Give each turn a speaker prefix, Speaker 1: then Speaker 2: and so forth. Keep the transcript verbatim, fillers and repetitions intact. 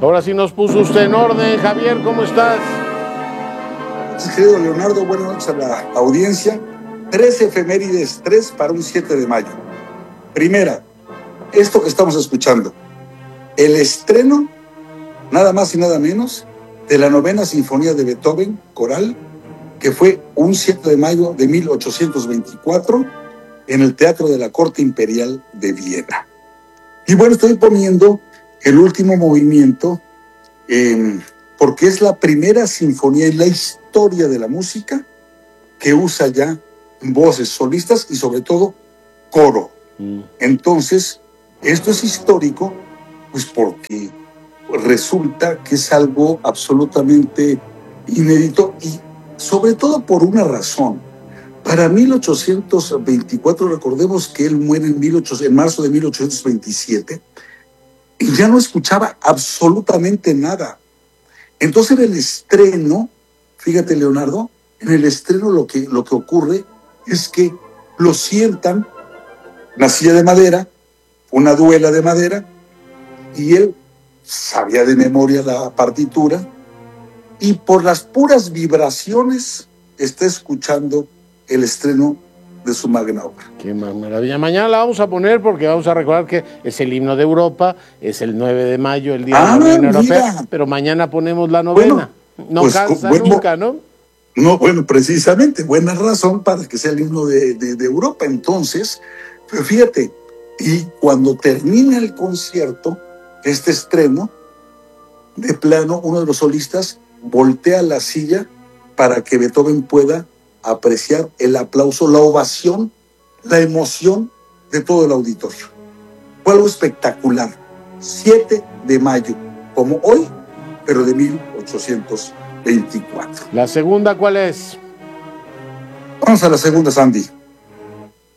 Speaker 1: Ahora sí nos puso usted en orden. Javier, ¿cómo estás?
Speaker 2: Querido Leonardo, buenas noches a la audiencia. Tres efemérides, tres para un siete de mayo. Primera, esto que estamos escuchando, el estreno, nada más y nada menos, de la novena sinfonía de Beethoven, coral, que fue un siete de mayo de mil ochocientos veinticuatro en el Teatro de la Corte Imperial de Viena. Y bueno, estoy poniendo el último movimiento eh, porque es la primera sinfonía en la historia de la música que usa ya voces solistas y sobre todo coro. Mm. Entonces, esto es histórico, pues porque resulta que es algo absolutamente inédito y sobre todo por una razón. Para mil ochocientos veinticuatro, recordemos que él muere en, mil ochocientos, en marzo de mil ochocientos veintisiete, y ya no escuchaba absolutamente nada. Entonces en el estreno, fíjate Leonardo, en el estreno lo que, lo que ocurre es que lo sientan, una silla de madera, una duela de madera, y él sabía de memoria la partitura, y por las puras vibraciones está escuchando el estreno de su magna obra.
Speaker 1: Qué maravilla. Mañana la vamos a poner porque vamos a recordar que es el himno de Europa, es el nueve de mayo, el Día ah, de la Unión Europea, pero mañana ponemos la novena. Bueno, no pues, cansa bueno, nunca, ¿no?
Speaker 2: No, bueno, precisamente, buena razón para que sea el himno de, de, de Europa. Entonces, pero fíjate, y cuando termina el concierto, este estreno, de plano, uno de los solistas voltea la silla para que Beethoven pueda apreciar el aplauso, la ovación, la emoción de todo el auditorio. Fue algo espectacular. siete de mayo, como hoy, pero de mil ochocientos veinticuatro.
Speaker 1: ¿La segunda cuál es?
Speaker 2: Vamos a la segunda, Sandy.